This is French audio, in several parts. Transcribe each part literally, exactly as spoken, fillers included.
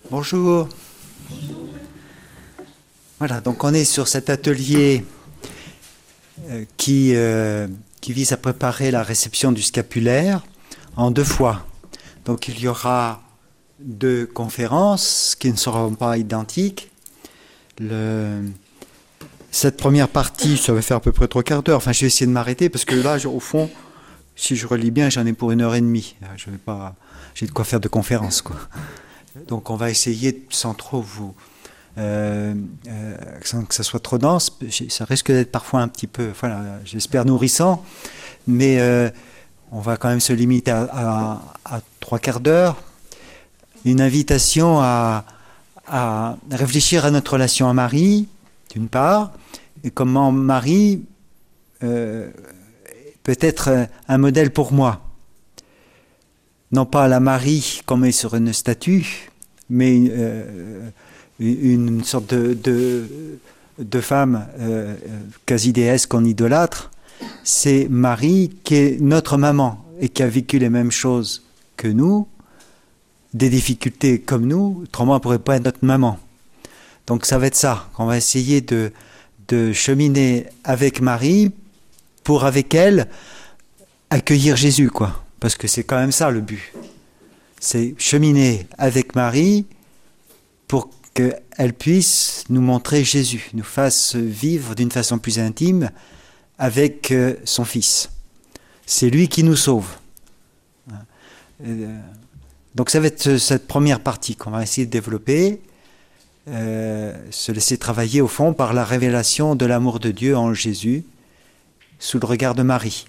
Bonjour. Voilà, donc on est sur cet atelier euh, qui, euh, qui vise à préparer la réception du scapulaire en deux fois. Donc il y aura deux conférences qui ne seront pas identiques. Le, cette première partie, ça va faire à peu près trois quarts d'heure. Enfin, je vais essayer de m'arrêter parce que là, au fond, si je relis bien, j'en ai pour une heure et demie. Je vais pas, j'ai de quoi faire de conférence, quoi. Donc on va essayer sans trop vous, euh, euh, sans que ça soit trop dense. Ça risque d'être parfois un petit peu, voilà, j'espère nourrissant, mais euh, on va quand même se limiter à, à, à trois quarts d'heure. Une invitation à, à réfléchir à notre relation à Marie, d'une part, et comment Marie euh, peut être un modèle pour moi. Non pas la Marie qu'on met sur une statue, mais euh, une, une sorte de, de, de femme euh, quasi déesse qu'on idolâtre. C'est Marie qui est notre maman et qui a vécu les mêmes choses que nous, des difficultés comme nous, autrement elle ne pourrait pas être notre maman. Donc ça va être ça, qu'on va essayer de, de cheminer avec Marie pour avec elle accueillir Jésus, quoi. Parce que c'est quand même ça le but. C'est cheminer avec Marie pour qu'elle puisse nous montrer Jésus, nous fasse vivre d'une façon plus intime avec son Fils. C'est lui qui nous sauve. Donc ça va être cette première partie qu'on va essayer de développer, euh, se laisser travailler au fond par la révélation de l'amour de Dieu en Jésus, sous le regard de Marie.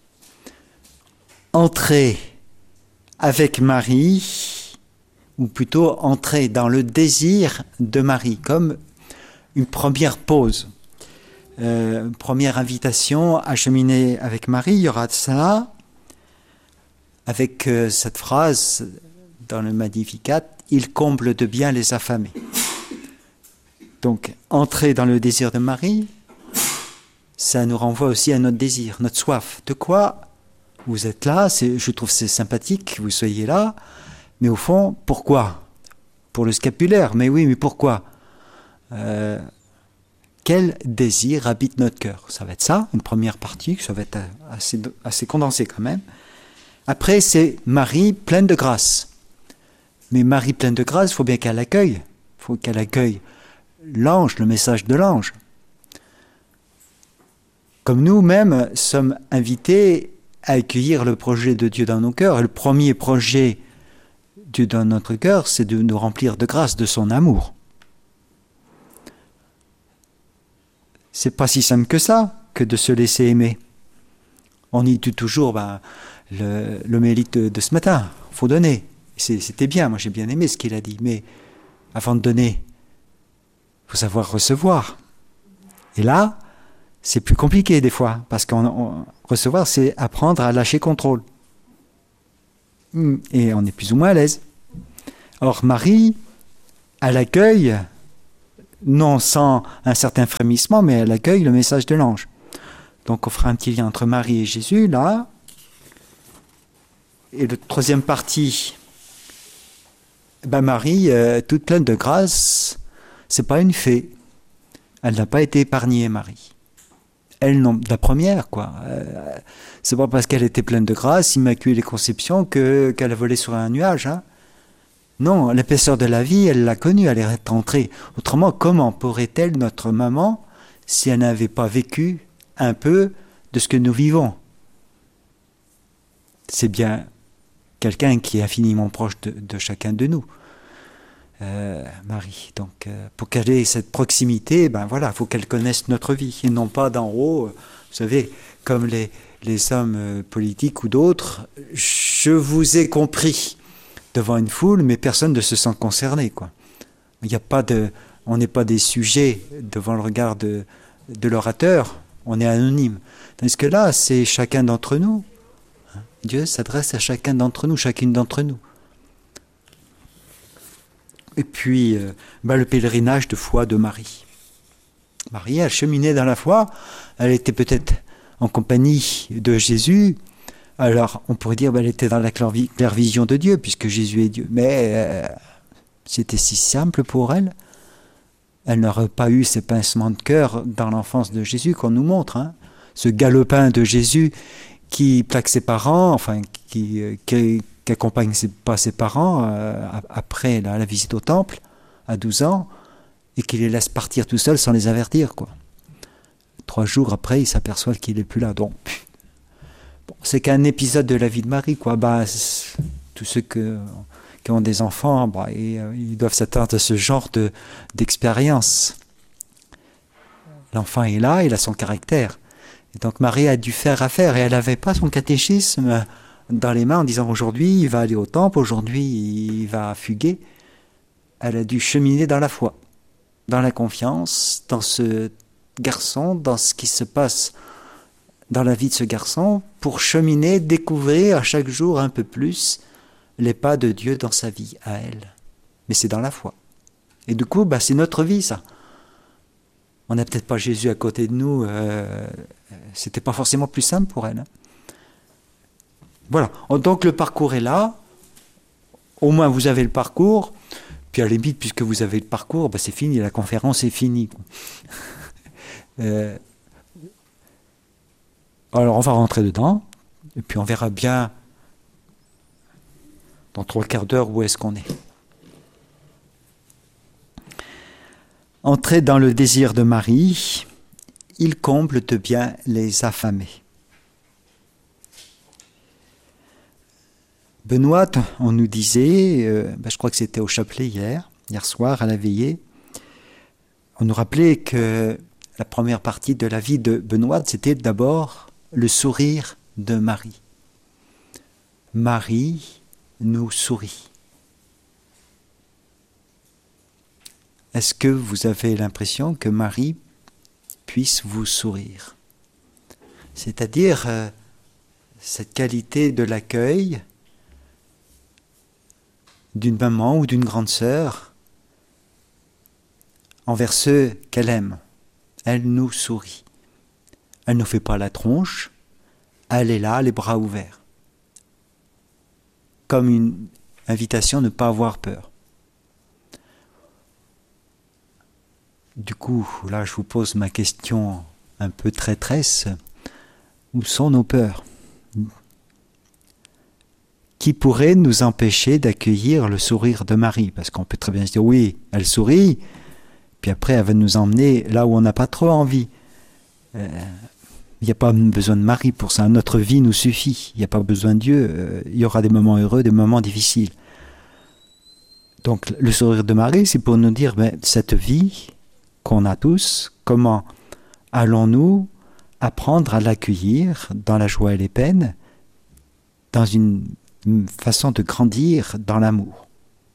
Entrer avec Marie, ou plutôt entrer dans le désir de Marie, comme une première pause, euh, une première invitation à cheminer avec Marie. Il y aura ça, avec euh, cette phrase dans le Magnificat, « Il comble de bien les affamés ». Donc, entrer dans le désir de Marie, ça nous renvoie aussi à notre désir, notre soif. De quoi vous êtes là, c'est, je trouve c'est sympathique que vous soyez là, mais au fond, pourquoi ? Pour le scapulaire, mais oui, mais pourquoi ? euh, Quel désir habite notre cœur ? Ça va être ça, une première partie, ça va être assez, assez condensé quand même. Après, c'est Marie pleine de grâce. Mais Marie pleine de grâce, il faut bien qu'elle accueille. Il faut qu'elle accueille l'ange, le message de l'ange. Comme nous-mêmes sommes invités à accueillir le projet de Dieu dans nos cœurs. Et le premier projet de Dieu dans notre cœur, c'est de nous remplir de grâce, de son amour. C'est pas si simple que ça, que de se laisser aimer. On y dit toujours, ben, le, l'homélie de, de ce matin, il faut donner. C'est, c'était bien, moi j'ai bien aimé ce qu'il a dit, mais avant de donner, il faut savoir recevoir. Et là, c'est plus compliqué des fois, parce qu'on on, recevoir, c'est apprendre à lâcher contrôle. Et on est plus ou moins à l'aise. Or, Marie, elle accueille, non sans un certain frémissement, mais elle accueille le message de l'ange. Donc, on fera un petit lien entre Marie et Jésus, là. Et la troisième partie, ben Marie, euh, toute pleine de grâce, c'est pas une fée. Elle n'a pas été épargnée, Marie. Elle, non, la première, quoi. Euh, c'est pas parce qu'elle était pleine de grâce, immaculée conception, que, qu'elle a volé sur un nuage. Hein. Non, l'épaisseur de la vie, elle l'a connue, elle est rentrée. Autrement, comment pourrait-elle, notre maman, si elle n'avait pas vécu un peu de ce que nous vivons ? C'est bien quelqu'un qui est infiniment proche de, de chacun de nous. Euh, Marie. Donc, euh, pour qu'elle ait cette proximité, ben voilà, il faut qu'elle connaisse notre vie, et non pas d'en haut, euh, vous savez, comme les, les hommes euh, politiques ou d'autres, je vous ai compris devant une foule, mais personne ne se sent concerné, quoi. Il y a pas de, on n'est pas des sujets devant le regard de, de l'orateur, on est anonyme. Tandis que là, c'est chacun d'entre nous. Dieu s'adresse à chacun d'entre nous, chacune d'entre nous. Et puis, euh, bah, le pèlerinage de foi de Marie. Marie, elle cheminait dans la foi, elle était peut-être en compagnie de Jésus, alors on pourrait dire qu'elle bah, était dans la claire vision de Dieu, puisque Jésus est Dieu. Mais euh, C'était si simple pour elle. Elle n'aurait pas eu ces pincements de cœur dans l'enfance de Jésus qu'on nous montre. Hein. Ce galopin de Jésus qui plaque ses parents, enfin qui, qui, qui accompagne ses, pas ses parents euh, après la, la visite au temple à douze ans, et qui les laisse partir tout seuls sans les avertir, quoi. Trois jours après, il s'aperçoit qu'il n'est plus là. Donc, bon, c'est qu'un épisode de la vie de Marie, quoi. Bah, tous ceux que, qui ont des enfants, bah, ils, ils doivent s'attendre à ce genre de, d'expérience. L'enfant est là, il a son caractère. Et donc Marie a dû faire affaire, et elle n'avait pas son catéchisme dans les mains en disant aujourd'hui il va aller au temple, aujourd'hui il va fuguer. Elle a dû cheminer dans la foi, dans la confiance, dans ce garçon, dans ce qui se passe dans la vie de ce garçon, pour cheminer, découvrir à chaque jour un peu plus les pas de Dieu dans sa vie, à elle. Mais c'est dans la foi. Et du coup, bah, c'est notre vie, ça. On n'a peut-être pas Jésus à côté de nous, euh, c'était pas forcément plus simple pour elle. Hein. Voilà, donc le parcours est là, au moins vous avez le parcours, puis à la limite, puisque vous avez le parcours, bah, c'est fini, la conférence est finie. euh, alors on va rentrer dedans, et puis on verra bien dans trois quarts d'heure où est-ce qu'on est. Entrer dans le désir de Marie, il comble de bien les affamés. Benoît, on nous disait, euh, ben je crois que c'était au chapelet hier, hier soir à la veillée, on nous rappelait que la première partie de la vie de Benoît, c'était d'abord le sourire de Marie. Marie nous sourit. Est-ce que vous avez l'impression que Marie puisse vous sourire? C'est-à-dire euh, cette qualité de l'accueil d'une maman ou d'une grande sœur envers ceux qu'elle aime. Elle nous sourit. Elle ne fait pas la tronche, elle est là, les bras ouverts. Comme une invitation à ne pas avoir peur. Du coup, là, je vous pose ma question un peu traîtresse. Où sont nos peurs ? Qui pourrait nous empêcher d'accueillir le sourire de Marie ? Parce qu'on peut très bien se dire, oui, elle sourit, puis après, elle va nous emmener là où on n'a pas trop envie. Euh, il n'y a pas besoin de Marie pour ça. Notre vie nous suffit. Il n'y a pas besoin de Dieu. Euh, il y aura des moments heureux, des moments difficiles. Donc, le sourire de Marie, c'est pour nous dire, ben, cette vie qu'on a tous, comment allons-nous apprendre à l'accueillir dans la joie et les peines, dans une façon de grandir dans l'amour,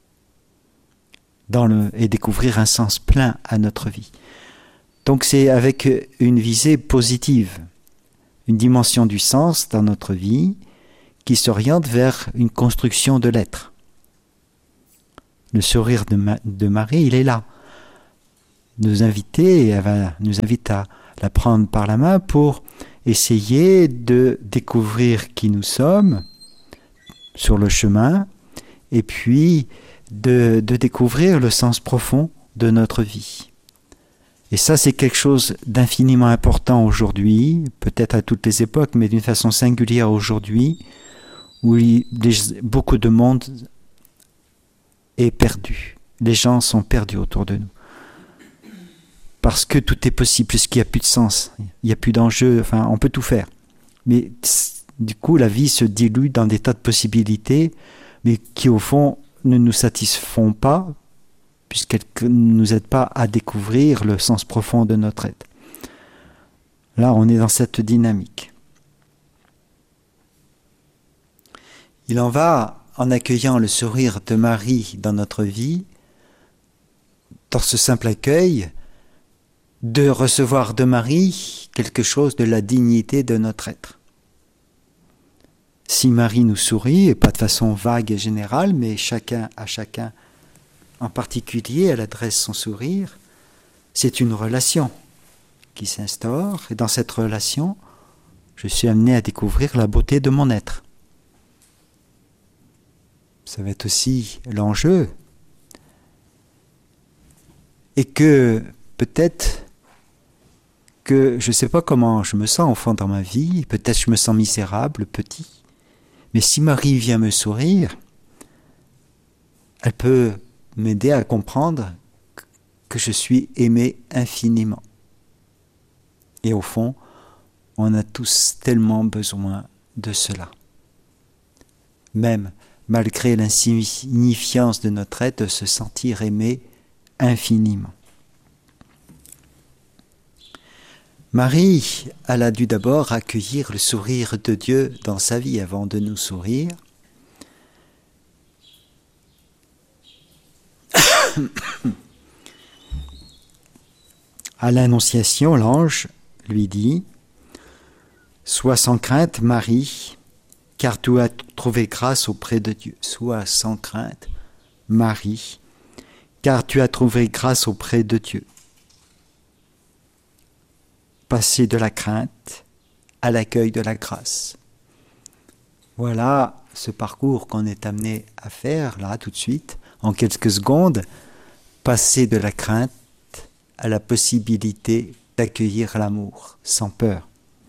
dans le, et découvrir un sens plein à notre vie. Donc c'est avec une visée positive, une dimension du sens dans notre vie qui s'oriente vers une construction de l'être. Le sourire de, Ma- de Marie, il est là. Nous inviter, elle va, nous invite à la prendre par la main pour essayer de découvrir qui nous sommes sur le chemin, et puis de, de découvrir le sens profond de notre vie. Et ça, c'est quelque chose d'infiniment important aujourd'hui, peut-être à toutes les époques, mais d'une façon singulière aujourd'hui, où il, les, beaucoup de monde est perdu. Les gens sont perdus autour de nous. Parce que tout est possible, puisqu'il n'y a plus de sens, il n'y a plus d'enjeu, enfin, on peut tout faire. Mais du coup, la vie se dilue dans des tas de possibilités, mais qui, au fond, ne nous satisfont pas, puisqu'elles ne nous aident pas à découvrir le sens profond de notre être. Là, on est dans cette dynamique. Il en va, en accueillant le sourire de Marie dans notre vie, dans ce simple accueil, de recevoir de Marie quelque chose de la dignité de notre être. Si Marie nous sourit, et pas de façon vague et générale, mais chacun à chacun en particulier, elle adresse son sourire, c'est une relation qui s'instaure, et dans cette relation, je suis amené à découvrir la beauté de mon être. Ça va être aussi l'enjeu et que peut-être que je ne sais pas comment je me sens au fond dans ma vie, peut-être je me sens misérable, petit, mais si Marie vient me sourire, elle peut m'aider à comprendre que je suis aimé infiniment. Et au fond, on a tous tellement besoin de cela. Même malgré l'insignifiance de notre être, de se sentir aimé infiniment. Marie, elle a dû d'abord accueillir le sourire de Dieu dans sa vie avant de nous sourire. À l'Annonciation, l'ange lui dit « Sois sans crainte, Marie, car tu as trouvé grâce auprès de Dieu. » Sois sans crainte, Marie, car tu as trouvé grâce auprès de Dieu. Passer de la crainte à l'accueil de la grâce. Voilà ce parcours qu'on est amené à faire, là, tout de suite, en quelques secondes. Passer de la crainte à la possibilité d'accueillir l'amour, sans peur.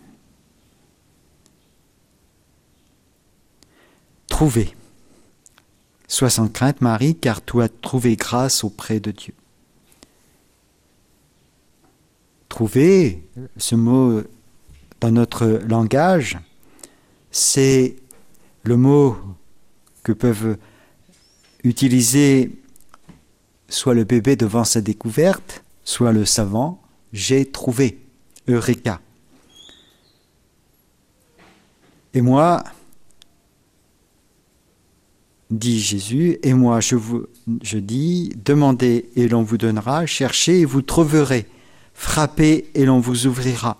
Trouver. Sois sans crainte, Marie, car tu as trouvé grâce auprès de Dieu. Trouver, ce mot dans notre langage, c'est le mot que peuvent utiliser soit le bébé devant sa découverte, soit le savant, j'ai trouvé, Eureka. Et moi, dit Jésus, et moi je vous je dis, demandez et l'on vous donnera, cherchez et vous trouverez, frappez et l'on vous ouvrira.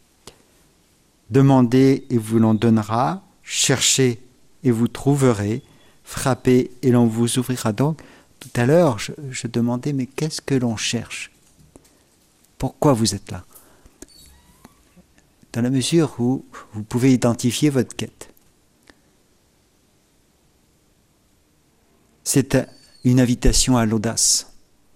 Demandez et vous l'on donnera, cherchez et vous trouverez, frappez et l'on vous ouvrira. Donc, tout à l'heure, je, je demandais, mais qu'est-ce que l'on cherche? Pourquoi vous êtes là? Dans la mesure où vous pouvez identifier votre quête. C'est une invitation à l'audace.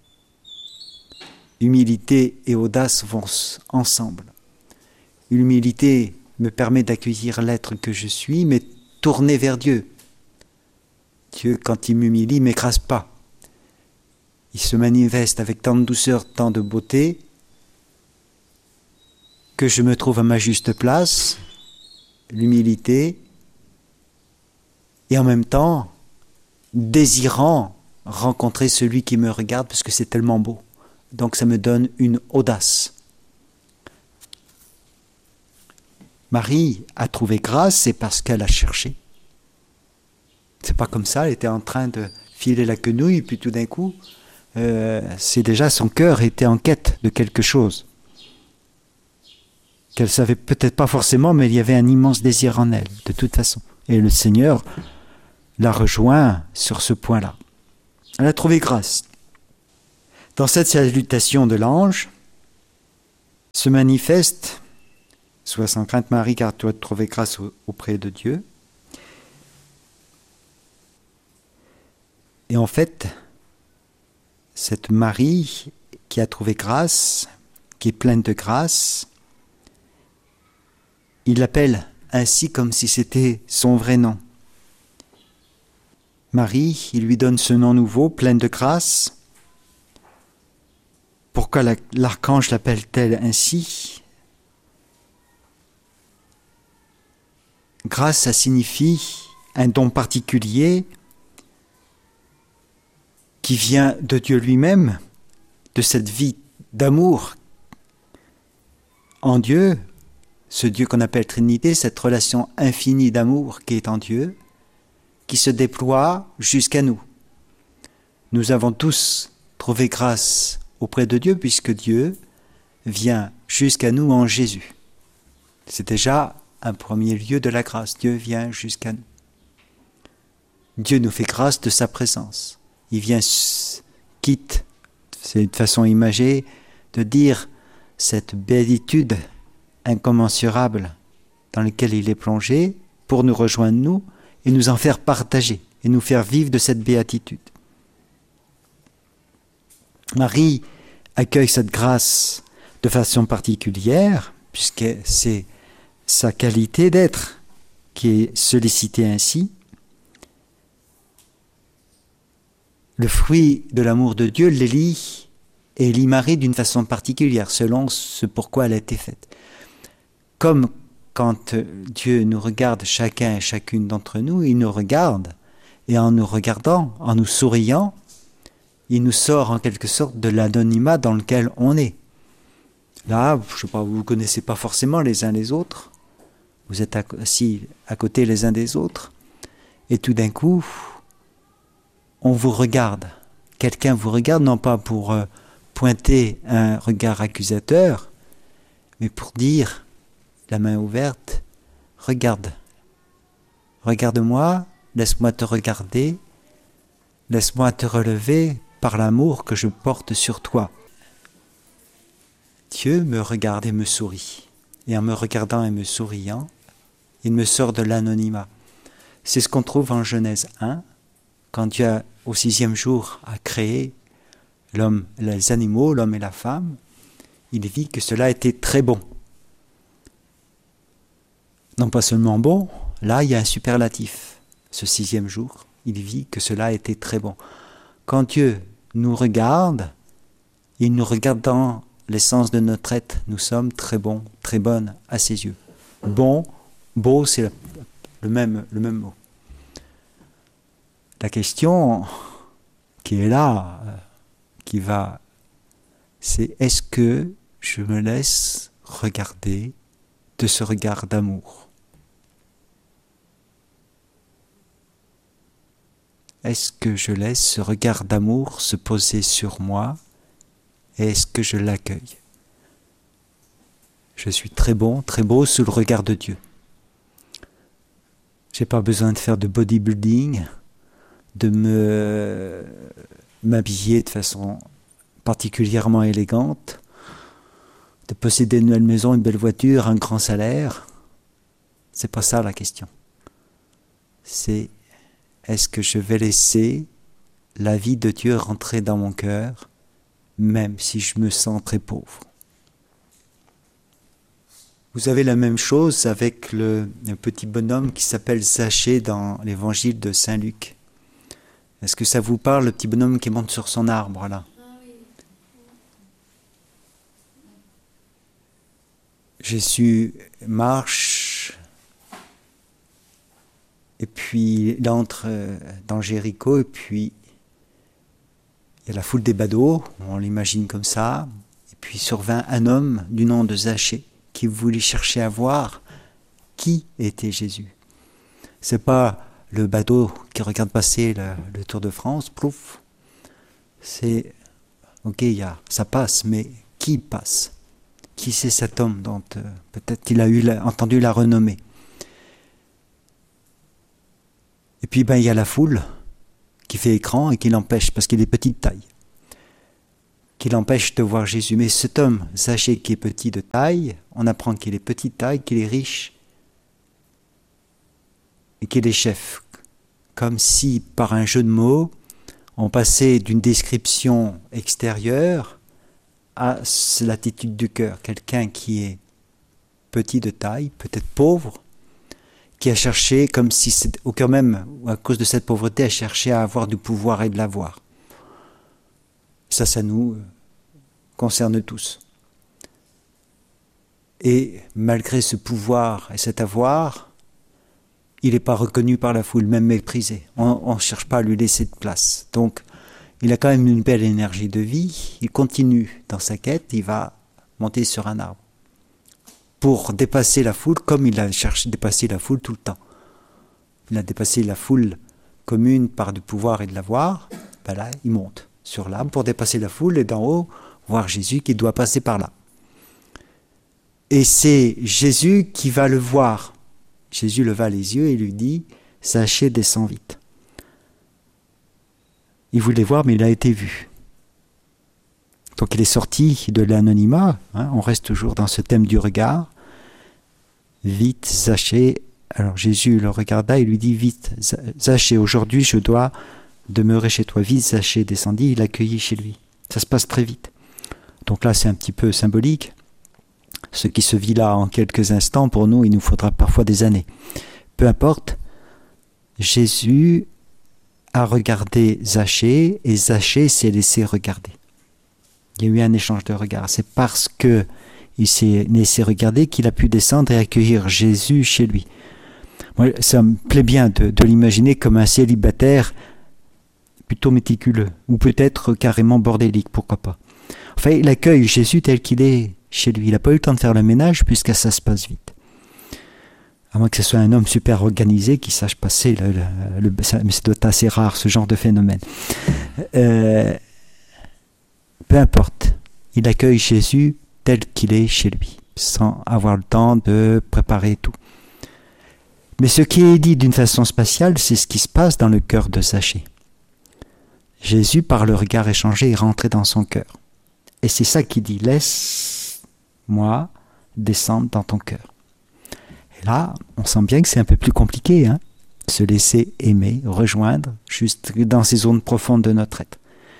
Humilité et audace vont ensemble. L'humilité me permet d'accueillir l'être que je suis, mais tourné vers Dieu. Dieu, quand il m'humilie, ne m'écrase pas. Il se manifeste avec tant de douceur, tant de beauté, que je me trouve à ma juste place, l'humilité, et en même temps, désirant rencontrer celui qui me regarde, parce que c'est tellement beau. Donc ça me donne une audace. Marie a trouvé grâce, c'est parce qu'elle a cherché. C'est pas comme ça, elle était en train de filer la quenouille, puis tout d'un coup, euh, c'est déjà son cœur était en quête de quelque chose. Qu'elle savait peut-être pas forcément, mais il y avait un immense désir en elle, de toute façon. Et le Seigneur l'a rejoint sur ce point-là. Elle a trouvé grâce. Dans cette salutation de l'ange, se manifeste « Sois sans crainte, Marie, car tu as trouvé grâce auprès de Dieu ». Et en fait, cette Marie qui a trouvé grâce, qui est pleine de grâce, il l'appelle ainsi comme si c'était son vrai nom. Marie, il lui donne ce nom nouveau, pleine de grâce. Pourquoi l'archange l'appelle-t-elle ainsi? Grâce, ça signifie un don particulier qui vient de Dieu lui-même, de cette vie d'amour en Dieu, ce Dieu qu'on appelle Trinité, cette relation infinie d'amour qui est en Dieu, qui se déploie jusqu'à nous. Nous avons tous trouvé grâce auprès de Dieu, puisque Dieu vient jusqu'à nous en Jésus. C'est déjà un premier lieu de la grâce. Dieu vient jusqu'à nous. Dieu nous fait grâce de sa présence. Il vient, quitte, c'est une façon imagée de dire cette béatitude incommensurable dans laquelle il est plongé pour nous rejoindre nous et nous en faire partager et nous faire vivre de cette béatitude. Marie accueille cette grâce de façon particulière, puisque c'est sa qualité d'être qui est sollicitée ainsi. Le fruit de l'amour de Dieu, l'Élie, Élie Marie d'une façon particulière, selon ce pourquoi elle a été faite. Comme quand Dieu nous regarde chacun et chacune d'entre nous, il nous regarde, et en nous regardant, en nous souriant, il nous sort en quelque sorte de l'anonymat dans lequel on est. Là, je ne sais pas, vous ne vous connaissez pas forcément les uns les autres, vous êtes assis à côté les uns des autres, et tout d'un coup, on vous regarde. Quelqu'un vous regarde, non pas pour euh, pointer un regard accusateur, mais pour dire, la main ouverte, regarde, regarde-moi, laisse-moi te regarder, laisse-moi te relever par l'amour que je porte sur toi. Dieu me regarde et me sourit. Et en me regardant et me souriant, il me sort de l'anonymat. C'est ce qu'on trouve en Genèse un, quand Dieu a, au sixième jour a créé l'homme, les animaux, l'homme et la femme, il dit que cela était très bon. Non pas seulement bon, là il y a un superlatif. Ce sixième jour, il dit que cela était très bon. Quand Dieu nous regarde, il nous regarde dans l'essence de notre être. Nous sommes très bons, très bonnes à ses yeux. Bon, beau, c'est le même, le même mot. La question qui est là, qui va, c'est est-ce que je me laisse regarder de ce regard d'amour? Est-ce que je laisse ce regard d'amour se poser sur moi et est-ce que je l'accueille? Je suis très bon, très beau sous le regard de Dieu. J'ai pas besoin de faire de bodybuilding, de me m'habiller de façon particulièrement élégante, de posséder une belle maison, une belle voiture, un grand salaire. C'est pas ça la question. C'est est-ce que je vais laisser la vie de Dieu rentrer dans mon cœur, même si je me sens très pauvre? Vous avez la même chose avec le, le petit bonhomme qui s'appelle Zachée dans l'évangile de Saint Luc. Est-ce que ça vous parle, le petit bonhomme qui monte sur son arbre là? Jésus marche et puis il entre dans Jéricho et puis il y a la foule des badauds, on l'imagine comme ça, et puis survint un homme du nom de Zachée qui voulait chercher à voir qui était Jésus. C'est pas le badaud qui regarde passer le, le Tour de France, plouf. C'est, ok, y a, ça passe, mais qui passe? Qui c'est cet homme dont euh, peut-être qu'il a eu la, entendu la renommée? Et puis ben il y a la foule qui fait écran et qui l'empêche, parce qu'il est petit de taille, qui l'empêche de voir Jésus. Mais cet homme, Zachée, qui est petit de taille, on apprend qu'il est petit de taille, qu'il est riche et qu'il est chef. Comme si, par un jeu de mots, on passait d'une description extérieure à l'attitude du cœur. Quelqu'un qui est petit de taille, peut-être pauvre, qui a cherché, comme si, c'est, au cœur même, ou à cause de cette pauvreté, a cherché à avoir du pouvoir et de l'avoir. Ça, ça nous concerne tous. Et malgré ce pouvoir et cet avoir, il n'est pas reconnu par la foule, même méprisé. On ne cherche pas à lui laisser de place. Donc, il a quand même une belle énergie de vie. Il continue dans sa quête. Il va monter sur un arbre pour dépasser la foule, comme il a cherché à dépasser la foule tout le temps. Il a dépassé la foule commune par du pouvoir et de l'avoir. Ben là, il monte sur l'arbre pour dépasser la foule et d'en haut, voir Jésus qui doit passer par là. Et c'est Jésus qui va le voir. Jésus leva les yeux et lui dit « Zachée, descends vite ». Il voulait voir, mais il a été vu. Donc il est sorti de l'anonymat, hein, on reste toujours dans ce thème du regard. Vite, Zachée. Alors Jésus le regarda et lui dit « Vite, Zachée, aujourd'hui je dois demeurer chez toi. Vite, Zachée descendit, il l'accueillit chez lui. » Ça se passe très vite. Donc là, c'est un petit peu symbolique. Ce qui se vit là en quelques instants, pour nous, il nous faudra parfois des années. Peu importe, Jésus a regardé Zachée et Zachée s'est laissé regarder. Il y a eu un échange de regards. C'est parce que il s'est laissé regarder qu'il a pu descendre et accueillir Jésus chez lui. Moi, ça me plaît bien de, de l'imaginer comme un célibataire plutôt méticuleux, ou peut-être carrément bordélique, pourquoi pas. Enfin, il accueille Jésus tel qu'il est chez lui. Il n'a pas eu le temps de faire le ménage puisque ça se passe vite. À moins que ce soit un homme super organisé qui sache passer, le, le, le, mais c'est assez rare ce genre de phénomène. Euh, peu importe, il accueille Jésus tel qu'il est chez lui, sans avoir le temps de préparer tout. Mais ce qui est dit d'une façon spatiale, c'est ce qui se passe dans le cœur de Zachée. Jésus, par le regard échangé, est rentré dans son cœur. Et c'est ça qu'il dit, laisse-moi descendre dans ton cœur. Et là, on sent bien que c'est un peu plus compliqué, hein, se laisser aimer, rejoindre, juste dans ces zones profondes de notre être.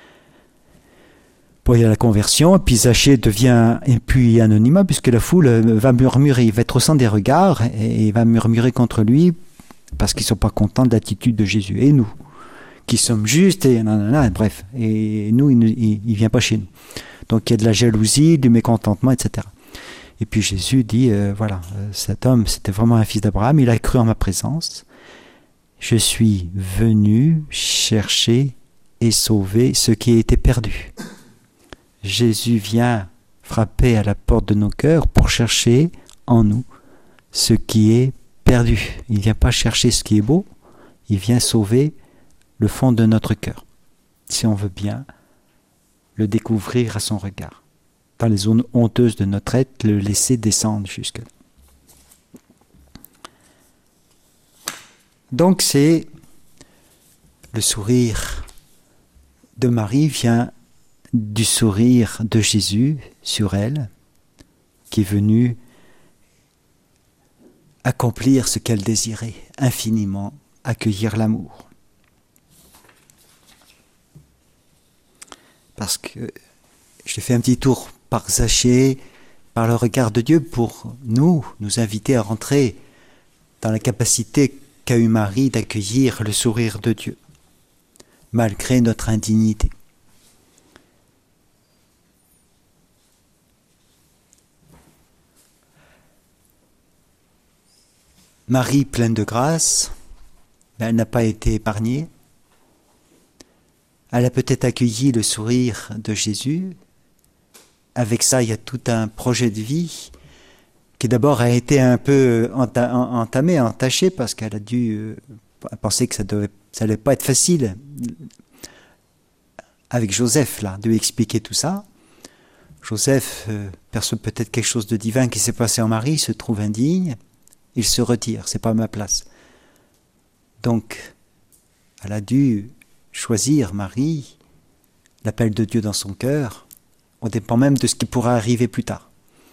Bon, il y a la conversion, et puis Zachée devient et puis anonymat, puisque la foule va murmurer, il va être au centre des regards, et il va murmurer contre lui, parce qu'ils ne sont pas contents de l'attitude de Jésus. Et nous, qui sommes justes, et nanana, bref, et nous, il ne vient pas chez nous. Donc il y a de la jalousie, du mécontentement, et cetera. Et puis Jésus dit, euh, voilà, cet homme, c'était vraiment un fils d'Abraham, il a cru en ma présence. Je suis venu chercher et sauver ce qui était perdu. Jésus vient frapper à la porte de nos cœurs pour chercher en nous ce qui est perdu. Il ne vient pas chercher ce qui est beau, il vient sauver le fond de notre cœur, si on veut bien le découvrir à son regard. Dans les zones honteuses de notre être, le laisser descendre jusque-là. Donc c'est le sourire de Marie vient du sourire de Jésus sur elle, qui est venu accomplir ce qu'elle désirait infiniment, accueillir l'amour. Parce que je fais un petit tour par Zachée, par le regard de Dieu, pour nous, nous inviter à rentrer dans la capacité qu'a eu Marie d'accueillir le sourire de Dieu, malgré notre indignité. Marie, pleine de grâce, ben, elle n'a pas été épargnée. Elle a peut-être accueilli le sourire de Jésus. Avec ça, il y a tout un projet de vie qui d'abord a été un peu entamé, entaché, parce qu'elle a dû euh, penser que ça devait, ça allait pas être facile avec Joseph, là, de lui expliquer tout ça. Joseph euh, perçoit peut-être quelque chose de divin qui s'est passé en Marie, se trouve indigne, il se retire, c'est pas ma place. Donc, elle a dû choisir, Marie, l'appel de Dieu dans son cœur, au dépend même de ce qui pourra arriver plus tard.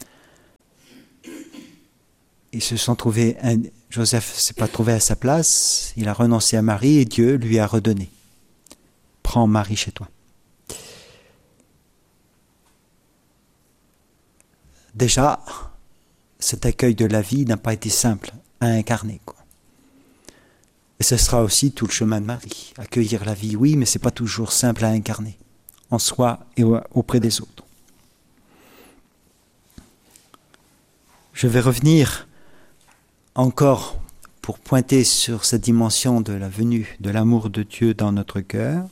Ils se sont trouvés, un, Joseph ne s'est pas trouvé à sa place, il a renoncé à Marie et Dieu lui a redonné. Prends Marie chez toi. Déjà, cet accueil de la vie n'a pas été simple à incarner, quoi. Et ce sera aussi tout le chemin de Marie. Accueillir la vie, oui, mais ce n'est pas toujours simple à incarner, en soi et auprès des autres. Je vais revenir encore pour pointer sur cette dimension de la venue, de l'amour de Dieu dans notre cœur.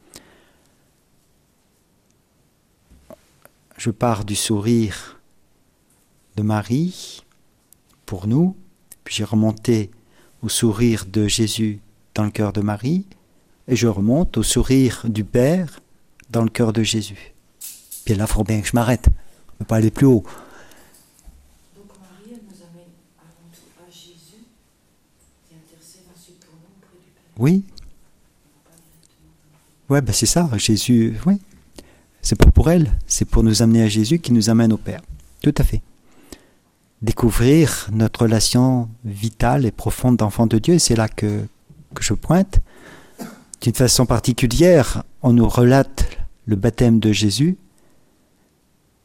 Je pars du sourire de Marie pour nous, puis j'ai remonté au sourire de Jésus dans le cœur de Marie, et je remonte au sourire du Père dans le cœur de Jésus. Puis là, il faut bien que je m'arrête. On ne peut pas aller plus haut. Donc Marie, elle nous amène avant tout à Jésus, qui intercède ensuite pour nous auprès du Père. Oui. Ouais, ben c'est ça, Jésus, oui. C'est pas pour elle, c'est pour nous amener à Jésus qui nous amène au Père. Tout à fait. Découvrir notre relation vitale et profonde d'enfant de Dieu, et c'est là que, que je pointe. D'une façon particulière, on nous relate le baptême de Jésus,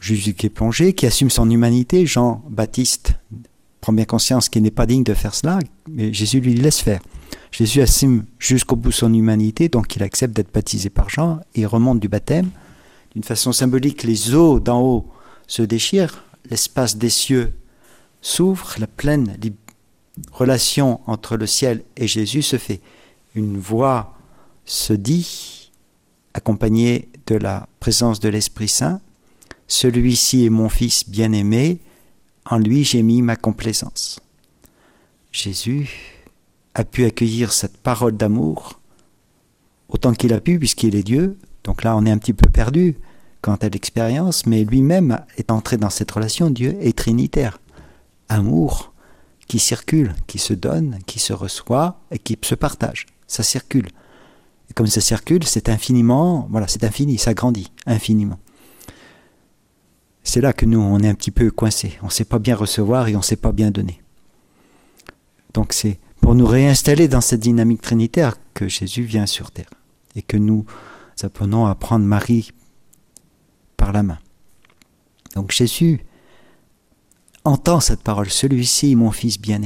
Jésus qui est plongé, qui assume son humanité. Jean-Baptiste prend bien conscience qu'il n'est pas digne de faire cela, mais Jésus lui laisse faire. Jésus assume jusqu'au bout son humanité, donc il accepte d'être baptisé par Jean et il remonte du baptême. D'une façon symbolique, les eaux d'en haut se déchirent, l'espace des cieux s'ouvre, la pleine relation entre le ciel et Jésus se fait. Une voix se dit, accompagnée de la présence de l'Esprit Saint, « Celui-ci est mon Fils bien-aimé, en lui j'ai mis ma complaisance. » Jésus a pu accueillir cette parole d'amour autant qu'il a pu, puisqu'il est Dieu. Donc là, on est un petit peu perdu quant à l'expérience, mais lui-même est entré dans cette relation. Dieu est trinitaire. Amour qui circule, qui se donne, qui se reçoit et qui se partage. Ça circule. Et comme ça circule, c'est infiniment, voilà, c'est infini, ça grandit infiniment. C'est là que nous, on est un petit peu coincés. On ne sait pas bien recevoir et on ne sait pas bien donner. Donc c'est pour nous réinstaller dans cette dynamique trinitaire que Jésus vient sur terre et que nous apprenons à prendre Marie par la main. Donc Jésus entend cette parole, « Celui-ci est mon Fils bien-aimé ».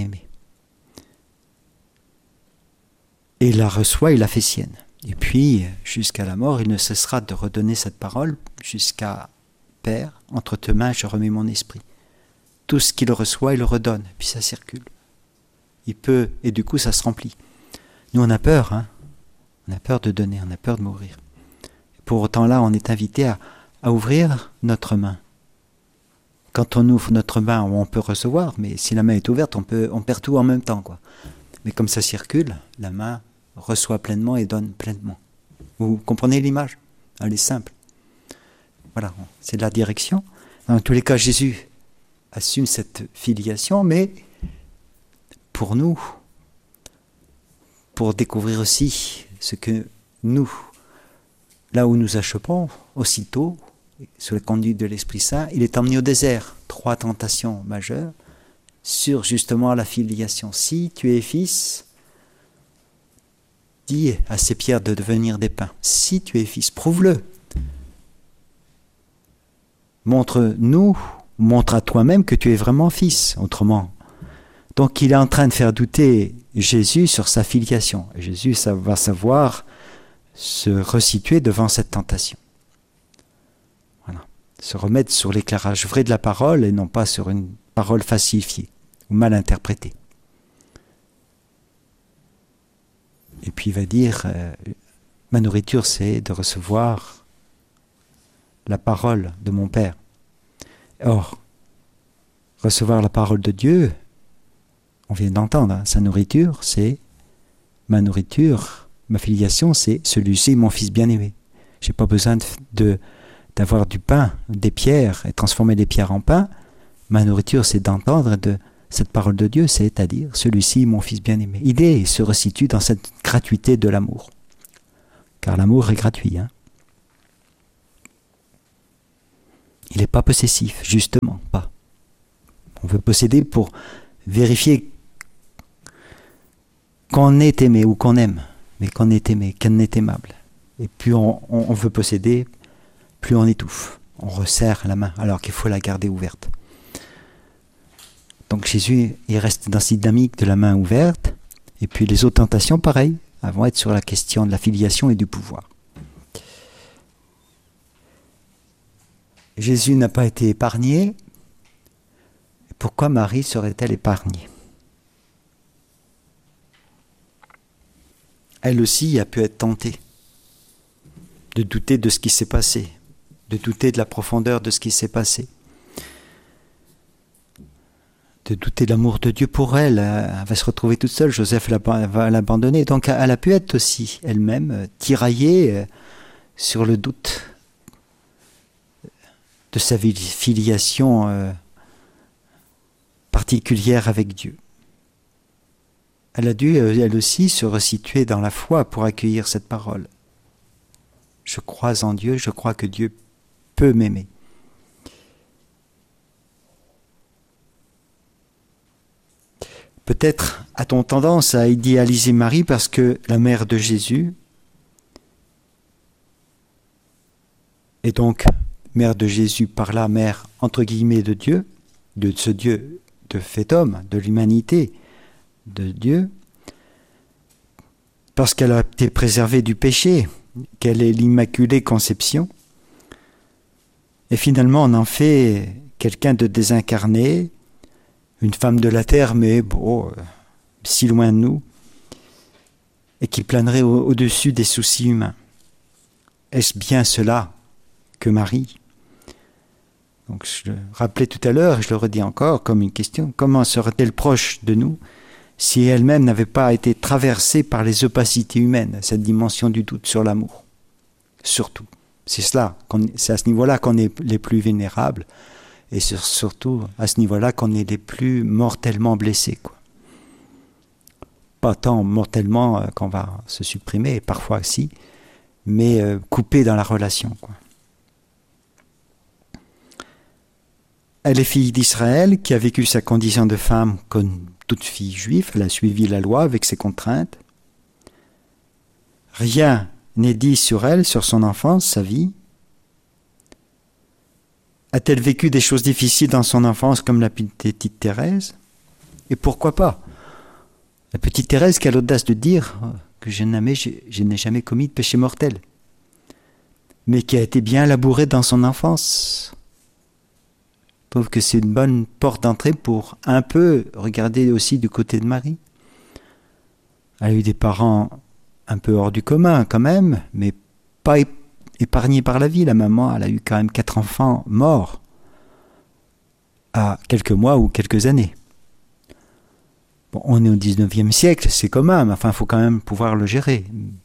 Et il la reçoit, il la fait sienne. Et puis, jusqu'à la mort, il ne cessera de redonner cette parole jusqu'à « Père, entre tes mains, je remets mon esprit ». Tout ce qu'il reçoit, il le redonne, puis ça circule. Il peut, et du coup, ça se remplit. Nous, on a peur, hein. On a peur de donner, on a peur de mourir. Pour autant, là, on est invité à, à ouvrir notre main. Quand on ouvre notre main, on peut recevoir, mais si la main est ouverte, on, peut, on perd tout en même temps, quoi. Mais comme ça circule, la main reçoit pleinement et donne pleinement. Vous comprenez l'image? Elle est simple. Voilà, c'est de la direction. Dans tous les cas, Jésus assume cette filiation, mais pour nous, pour découvrir aussi ce que nous, là où nous achoppons, aussitôt, sous la conduite de l'Esprit Saint, il est emmené au désert. Trois tentations majeures sur justement la filiation. Si tu es fils, dis à ces pierres de devenir des pains. Si tu es fils, prouve-le. Montre-nous, montre à toi-même que tu es vraiment fils, autrement. Donc il est en train de faire douter Jésus sur sa filiation. Et Jésus ça va savoir se resituer devant cette tentation. Voilà. Se remettre sur l'éclairage vrai de la parole et non pas sur une parole falsifiée ou mal interprétée. Et puis il va dire, euh, ma nourriture c'est de recevoir la parole de mon Père. Or, recevoir la parole de Dieu, on vient d'entendre, hein, sa nourriture, c'est ma nourriture, ma filiation, c'est celui-ci, mon Fils bien-aimé. Je n'ai pas besoin de, de, d'avoir du pain, des pierres, et transformer les pierres en pain. Ma nourriture, c'est d'entendre de cette parole de Dieu, c'est-à-dire celui-ci, mon Fils bien-aimé. Il se resitue dans cette gratuité de l'amour. Car l'amour est gratuit. Hein. Il n'est pas possessif, justement, pas. On veut posséder pour vérifier qu'on est aimé ou qu'on aime, mais qu'on est aimé, qu'on est aimable. Et plus on, on, on veut posséder, plus on étouffe. On resserre la main, alors qu'il faut la garder ouverte. Donc Jésus, il reste dans cette dynamique de la main ouverte, et puis les autres tentations, pareil, vont être sur la question de la filiation et du pouvoir. Jésus n'a pas été épargné. Pourquoi Marie serait-elle épargnée? Elle aussi a pu être tentée de douter de ce qui s'est passé, de douter de la profondeur de ce qui s'est passé, de douter de l'amour de Dieu pour elle. Elle va se retrouver toute seule, Joseph va l'abandonner. Donc elle a pu être aussi elle-même tiraillée sur le doute de sa filiation euh, particulière avec Dieu. Elle a dû, elle aussi, se resituer dans la foi pour accueillir cette parole. Je crois en Dieu, je crois que Dieu peut m'aimer. Peut-être a-t-on tendance à idéaliser Marie parce que la mère de Jésus est donc mère de Jésus, par là, mère entre guillemets de Dieu, de ce Dieu de fait homme, de l'humanité de Dieu, parce qu'elle a été préservée du péché, qu'elle est l'Immaculée Conception. Et finalement, on en fait quelqu'un de désincarné, une femme de la terre, mais bon, euh, si loin de nous, et qui planerait au- au-dessus des soucis humains. Est-ce bien cela que Marie? Donc, je le rappelais tout à l'heure, et je le redis encore comme une question, comment serait-elle proche de nous si elle-même n'avait pas été traversée par les opacités humaines, cette dimension du doute sur l'amour? Surtout. C'est cela, qu'on- c'est à ce niveau-là qu'on est les plus vulnérables, et sur- surtout à ce niveau-là qu'on est les plus mortellement blessés, quoi. Pas tant mortellement euh, qu'on va se supprimer, parfois si, mais euh, coupés dans la relation, quoi. Elle est fille d'Israël qui a vécu sa condition de femme comme toute fille juive. Elle a suivi la loi avec ses contraintes. Rien n'est dit sur elle, sur son enfance, sa vie. A-t-elle vécu des choses difficiles dans son enfance comme la petite Thérèse? Et pourquoi pas? La petite Thérèse qui a l'audace de dire que je n'ai, je, je n'ai jamais commis de péché mortel, mais qui a été bien labourée dans son enfance. Je trouve que c'est une bonne porte d'entrée pour un peu regarder aussi du côté de Marie. Elle a eu des parents un peu hors du commun quand même, mais pas épargnés par la vie. La maman, elle a eu quand même quatre enfants morts à quelques mois ou quelques années. Bon, on est au dix-neuvième siècle, c'est quand même, enfin, il faut quand même pouvoir le gérer.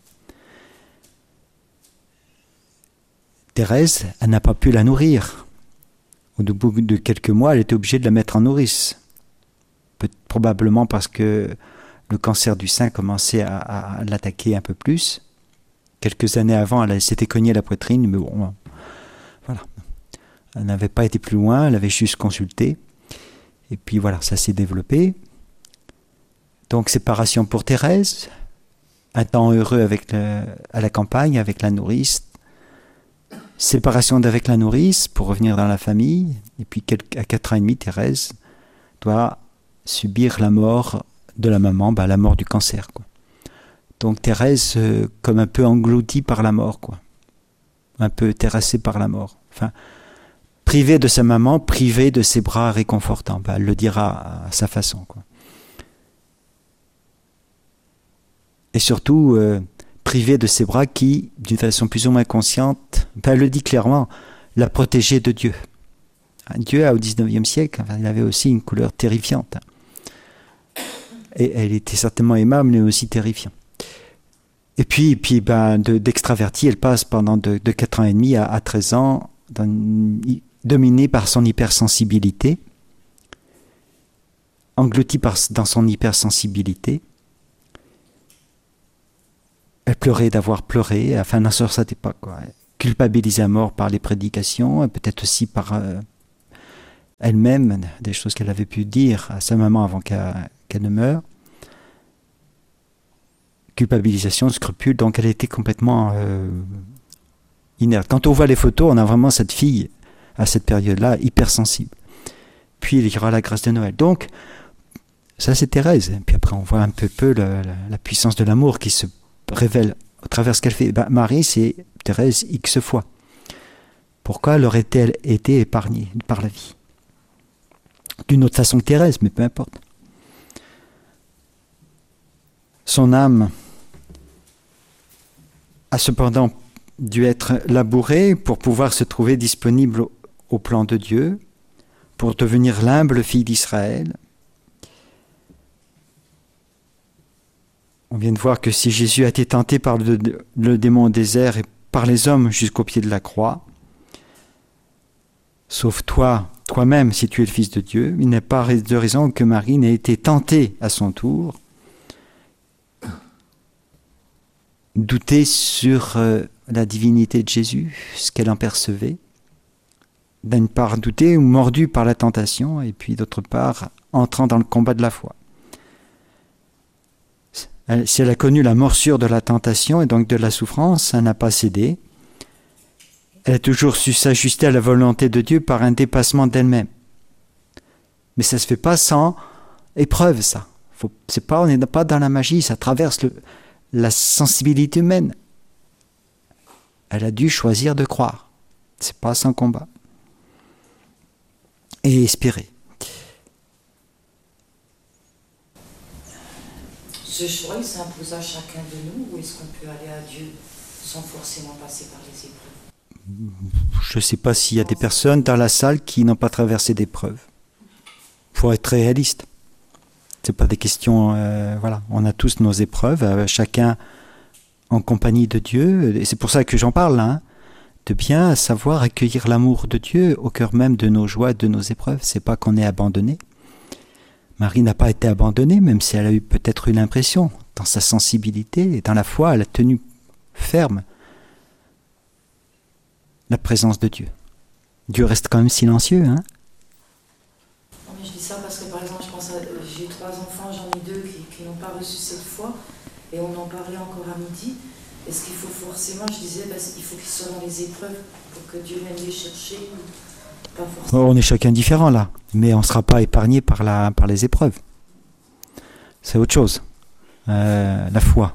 Thérèse, elle n'a pas pu la nourrir. Au bout de quelques mois, elle était obligée de la mettre en nourrice. Peut- probablement parce que le cancer du sein commençait à, à l'attaquer un peu plus. Quelques années avant, elle s'était cognée la poitrine, mais bon, voilà. Elle n'avait pas été plus loin, elle avait juste consulté. Et puis voilà, ça s'est développé. Donc séparation pour Thérèse, un temps heureux avec le, à la campagne, avec la nourrice. Séparation d'avec la nourrice pour revenir dans la famille. Et puis à quatre ans et demi, Thérèse doit subir la mort de la maman, bah, la mort du cancer, quoi. Donc Thérèse, euh, comme un peu engloutie par la mort, quoi. Un peu terrassée par la mort. Enfin, privée de sa maman, privée de ses bras réconfortants. Bah, elle le dira à sa façon, quoi. Et surtout, euh, privée de ses bras qui, d'une façon plus ou moins consciente, bah, elle le dit clairement, la protégeait de Dieu. Dieu, au dix-neuvième siècle, enfin, il avait aussi une couleur terrifiante. Et elle était certainement aimable, mais aussi terrifiante. Et puis, et puis ben, de, d'extravertie, elle passe pendant de, de quatre ans et demi à, à treize ans, dans, dominée par son hypersensibilité, engloutie par, dans son hypersensibilité. Elle pleurait d'avoir pleuré, enfin, non, sur cette époque, quoi. Culpabilisée à mort par les prédications, et peut-être aussi par euh, elle-même, des choses qu'elle avait pu dire à sa maman avant qu'elle, qu'elle ne meure. Culpabilisation, scrupule, donc elle était complètement euh, inerte. Quand on voit les photos, on a vraiment cette fille, à cette période-là, hypersensible. Puis il y aura la grâce de Noël. Donc, ça c'est Thérèse. Et puis après, on voit un peu, peu la, la, la puissance de l'amour qui se révèle au travers de ce qu'elle fait. Ben, Marie, c'est Thérèse X fois. Pourquoi l'aurait-elle été épargnée par la vie? D'une autre façon que Thérèse, mais peu importe. Son âme a cependant dû être labourée pour pouvoir se trouver disponible au, au plan de Dieu, pour devenir l'humble fille d'Israël. On vient de voir que si Jésus a été tenté par le, le démon au désert et par les hommes jusqu'au pied de la croix, sauf toi, toi-même, si tu es le Fils de Dieu, il n'est pas de raison que Marie n'ait été tentée à son tour, douter sur euh, la divinité de Jésus, ce qu'elle en percevait, d'une part douter ou mordue par la tentation, et puis d'autre part entrant dans le combat de la foi. Elle, si elle a connu la morsure de la tentation et donc de la souffrance, elle n'a pas cédé. Elle a toujours su s'ajuster à la volonté de Dieu par un dépassement d'elle-même. Mais ça ne se fait pas sans épreuve, ça. Faut, c'est pas, on n'est pas dans la magie, ça traverse le, la sensibilité humaine. Elle a dû choisir de croire. C'est pas sans combat. Et espérer. Ce choix, il s'impose à chacun de nous, ou est-ce qu'on peut aller à Dieu sans forcément passer par les épreuves? Je ne sais pas s'il y a des personnes dans la salle qui n'ont pas traversé d'épreuves. Il faut être réaliste. Ce n'est pas des questions... Euh, voilà, on a tous nos épreuves, euh, chacun en compagnie de Dieu. Et c'est pour ça que j'en parle, là, hein, de bien savoir accueillir l'amour de Dieu au cœur même de nos joies, de nos épreuves. Ce n'est pas qu'on est abandonné. Marie n'a pas été abandonnée, même si elle a eu peut-être eu l'impression, dans sa sensibilité et dans la foi, elle a tenu ferme la présence de Dieu. Dieu reste quand même silencieux, hein? Non, mais je dis ça parce que par exemple, je pense à, j'ai trois enfants, j'en ai deux qui, qui n'ont pas reçu cette foi, et on en parlait encore à midi. Est-ce qu'il faut forcément, je disais, ben, il faut qu'ils soient dans les épreuves pour que Dieu vienne les chercher? Pas forcément. On est chacun différent là, mais on ne sera pas épargné par, la, par les épreuves. C'est autre chose. Euh, la foi.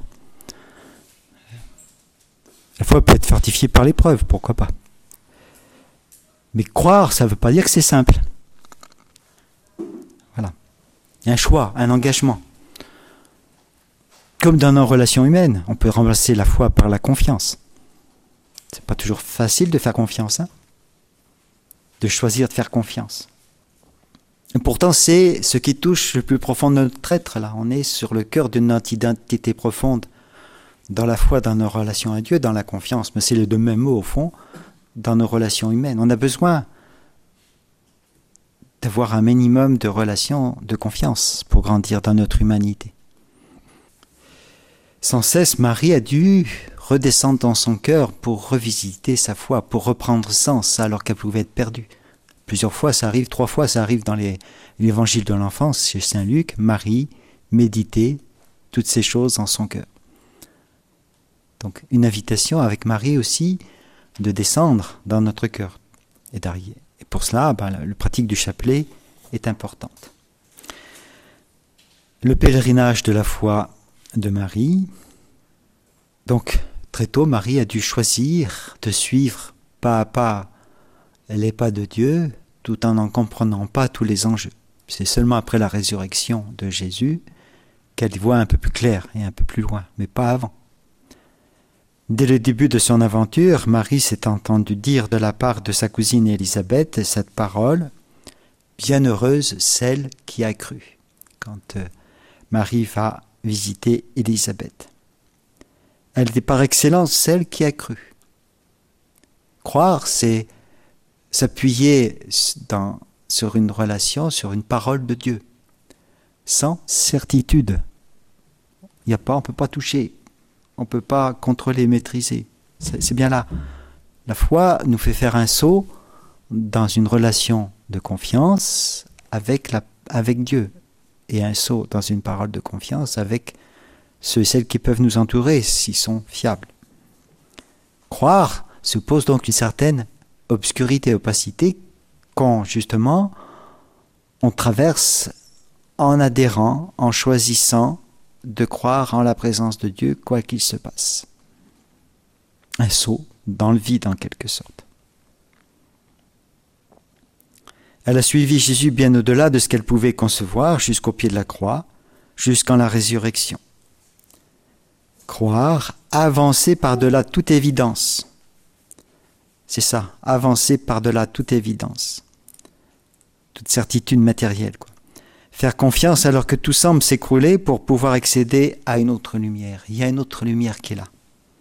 La foi peut être fortifiée par l'épreuve, pourquoi pas. Mais croire, ça ne veut pas dire que c'est simple. Voilà. Il y a un choix, un engagement. Comme dans nos relations humaines, on peut remplacer la foi par la confiance. C'est pas toujours facile de faire confiance, hein, de choisir de faire confiance. Et pourtant, c'est ce qui touche le plus profond de notre être, là. On est sur le cœur de notre identité profonde, dans la foi, dans nos relations à Dieu, dans la confiance. Mais c'est les deux mêmes mots, au fond, dans nos relations humaines. On a besoin d'avoir un minimum de relations de confiance pour grandir dans notre humanité. Sans cesse, Marie a dû redescendre dans son cœur pour revisiter sa foi, pour reprendre sens alors qu'elle pouvait être perdue. Plusieurs fois, ça arrive, trois fois, ça arrive dans les, l'évangile de l'enfance, chez Saint Luc, Marie méditait toutes ces choses dans son cœur. Donc, une invitation avec Marie aussi de descendre dans notre cœur et d'arriver. Et pour cela, ben, le pratique du chapelet est importante. Le pèlerinage de la foi de Marie. Donc, très tôt, Marie a dû choisir de suivre pas à pas les pas de Dieu, tout en n'en comprenant pas tous les enjeux. C'est seulement après la résurrection de Jésus qu'elle voit un peu plus clair et un peu plus loin, mais pas avant. Dès le début de son aventure, Marie s'est entendue dire de la part de sa cousine Élisabeth cette parole « Bienheureuse celle qui a cru » quand euh, Marie va visiter Élisabeth. Elle était par excellence celle qui a cru. Croire, c'est s'appuyer dans, sur une relation, sur une parole de Dieu, sans certitude. Il y a pas, on ne peut pas toucher. On ne peut pas contrôler, maîtriser. C'est, c'est bien là. La foi nous fait faire un saut dans une relation de confiance avec, la, avec Dieu et un saut dans une parole de confiance avec ceux et celles qui peuvent nous entourer s'ils sont fiables. Croire suppose donc une certaine obscurité, opacité quand justement on traverse en adhérant, en choisissant de croire en la présence de Dieu, quoi qu'il se passe. Un saut dans le vide, en quelque sorte. Elle a suivi Jésus bien au-delà de ce qu'elle pouvait concevoir, jusqu'au pied de la croix, jusqu'en la résurrection. Croire, avancer par-delà toute évidence. C'est ça, avancer par-delà toute évidence. Toute certitude matérielle, quoi. Faire confiance alors que tout semble s'écrouler pour pouvoir accéder à une autre lumière. Il y a une autre lumière qui est là.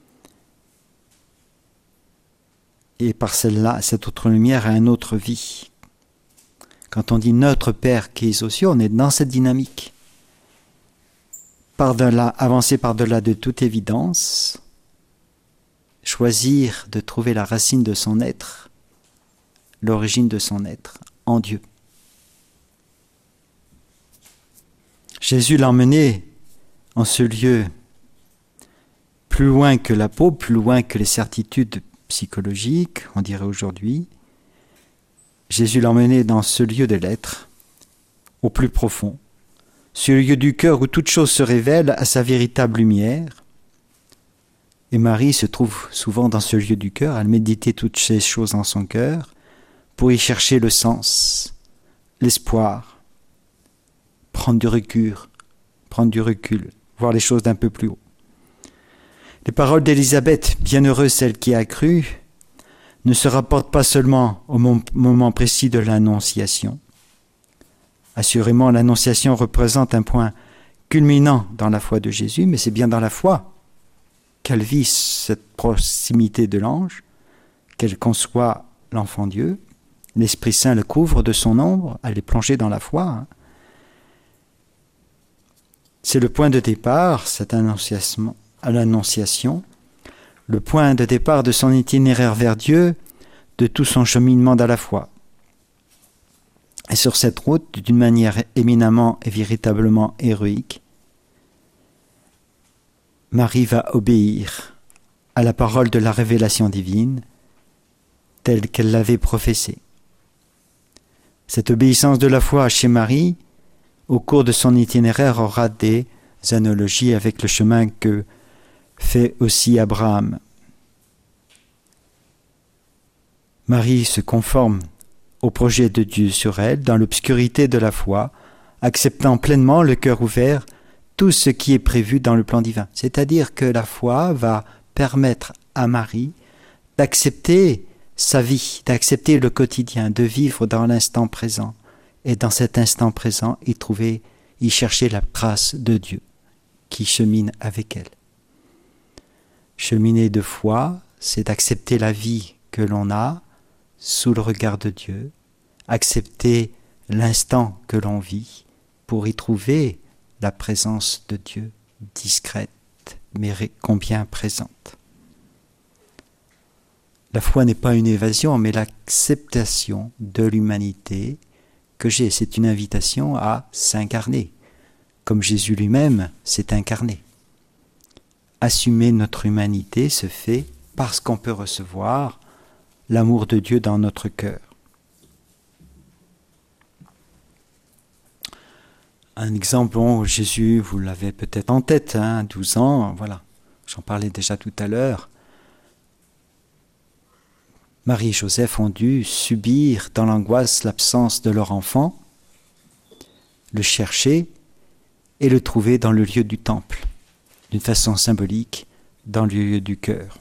Et par celle-là, cette autre lumière a une autre vie. Quand on dit notre Père qui est aux cieux, on est dans cette dynamique. Par-delà, avancer par-delà de toute évidence, choisir de trouver la racine de son être, l'origine de son être, en Dieu. Jésus l'a emmené en ce lieu plus loin que la peau, plus loin que les certitudes psychologique, on dirait aujourd'hui. Jésus l'emmenait dans ce lieu de l'être, au plus profond, ce lieu du cœur où toute chose se révèle à sa véritable lumière. Et Marie se trouve souvent dans ce lieu du cœur, elle méditait toutes ces choses en son cœur pour y chercher le sens, l'espoir, prendre du recul, prendre du recul, voir les choses d'un peu plus haut. Les paroles d'Élisabeth, bienheureuse celle qui a cru, ne se rapportent pas seulement au moment précis de l'Annonciation. Assurément, l'Annonciation représente un point culminant dans la foi de Jésus, mais c'est bien dans la foi qu'elle vit cette proximité de l'ange, qu'elle conçoit l'enfant Dieu. L'Esprit Saint le couvre de son ombre, elle est plongée dans la foi. C'est le point de départ, cette annonciation, à l'Annonciation, le point de départ de son itinéraire vers Dieu, de tout son cheminement dans la foi. Et sur cette route, d'une manière éminemment et véritablement héroïque, Marie va obéir à la parole de la révélation divine telle qu'elle l'avait prophétée. Cette obéissance de la foi chez Marie, au cours de son itinéraire, aura des analogies avec le chemin que fait aussi Abraham. Marie se conforme au projet de Dieu sur elle, dans l'obscurité de la foi, acceptant pleinement le cœur ouvert tout ce qui est prévu dans le plan divin. C'est-à-dire que la foi va permettre à Marie d'accepter sa vie, d'accepter le quotidien, de vivre dans l'instant présent. Et dans cet instant présent, y trouver, y chercher la trace de Dieu qui chemine avec elle. Cheminer de foi, c'est accepter la vie que l'on a sous le regard de Dieu, accepter l'instant que l'on vit pour y trouver la présence de Dieu discrète, mais combien présente. La foi n'est pas une évasion, mais l'acceptation de l'humanité que j'ai. C'est une invitation à s'incarner, comme Jésus lui-même s'est incarné. Assumer notre humanité se fait parce qu'on peut recevoir l'amour de Dieu dans notre cœur. Un exemple, bon, Jésus, vous l'avez peut-être en tête, hein, douze ans, voilà, j'en parlais déjà tout à l'heure. Marie et Joseph ont dû subir dans l'angoisse l'absence de leur enfant, le chercher et le trouver dans le lieu du temple, d'une façon symbolique, dans le lieu du cœur.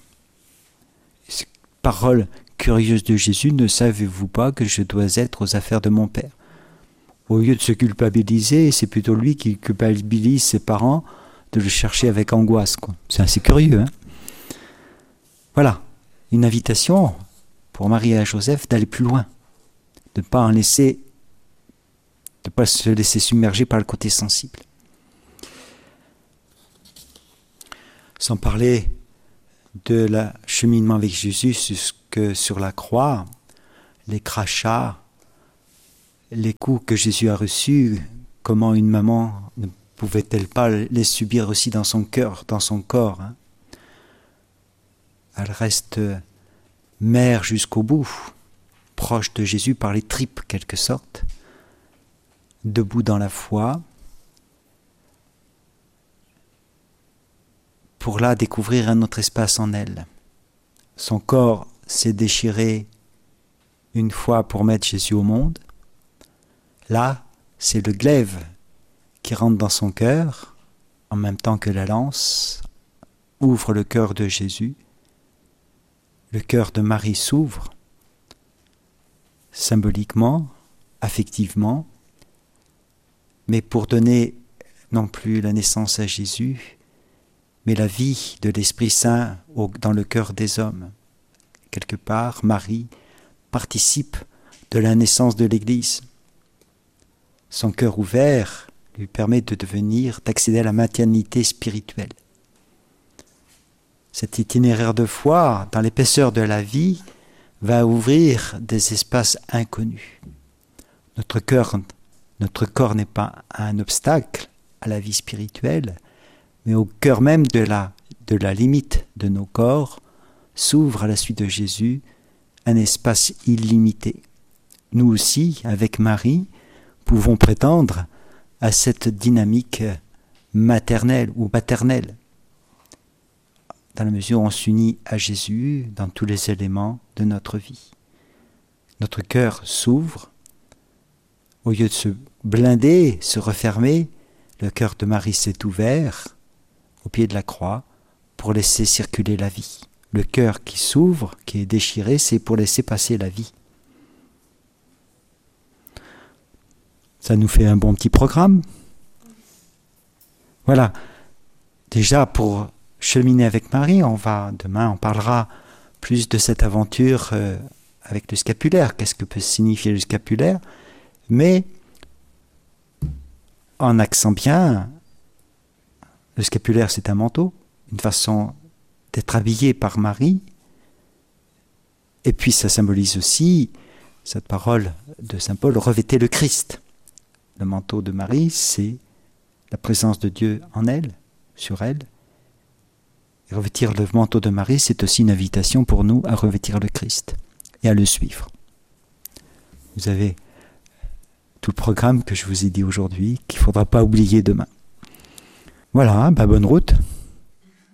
Parole curieuse de Jésus, ne savez-vous pas que je dois être aux affaires de mon Père ? Au lieu de se culpabiliser, c'est plutôt lui qui culpabilise ses parents de le chercher avec angoisse, quoi. C'est assez curieux, hein ? Voilà, une invitation pour Marie et Joseph d'aller plus loin, de ne pas en laisser, de pas se laisser submerger par le côté sensible. Sans parler de la cheminement avec Jésus jusque sur la croix, les crachats, les coups que Jésus a reçus, comment une maman ne pouvait-elle pas les subir aussi dans son cœur, dans son corps, hein ? Elle reste mère jusqu'au bout, proche de Jésus par les tripes, quelque sorte, debout dans la foi, pour là découvrir un autre espace en elle. Son corps s'est déchiré une fois pour mettre Jésus au monde. Là, c'est le glaive qui rentre dans son cœur, en même temps que la lance ouvre le cœur de Jésus. Le cœur de Marie s'ouvre, symboliquement, affectivement, mais pour donner non plus la naissance à Jésus, mais la vie de l'Esprit Saint au, dans le cœur des hommes. Quelque part, Marie participe de la naissance de l'Église. Son cœur ouvert lui permet de devenir, d'accéder à la maternité spirituelle. Cet itinéraire de foi, dans l'épaisseur de la vie, va ouvrir des espaces inconnus. Notre cœur, notre corps n'est pas un obstacle à la vie spirituelle, mais au cœur même de la, de la limite de nos corps s'ouvre à la suite de Jésus un espace illimité. Nous aussi, avec Marie, pouvons prétendre à cette dynamique maternelle ou paternelle, dans la mesure où on s'unit à Jésus dans tous les éléments de notre vie. Notre cœur s'ouvre, au lieu de se blinder, se refermer, le cœur de Marie s'est ouvert au pied de la croix pour laisser circuler la vie. Le cœur qui s'ouvre, qui est déchiré, c'est pour laisser passer la vie. Ça nous fait un bon petit programme. Voilà. Déjà, pour cheminer avec Marie, on va, demain, on parlera plus de cette aventure euh, avec le scapulaire. Qu'est-ce que peut signifier le scapulaire? Mais, en accent bien, le scapulaire, c'est un manteau, une façon d'être habillé par Marie. Et puis, ça symbolise aussi, cette parole de saint Paul, revêtez le Christ. Le manteau de Marie, c'est la présence de Dieu en elle, sur elle. Et revêtir le manteau de Marie, c'est aussi une invitation pour nous à revêtir le Christ et à le suivre. Vous avez tout le programme que je vous ai dit aujourd'hui, qu'il ne faudra pas oublier demain. Voilà, bah bonne route.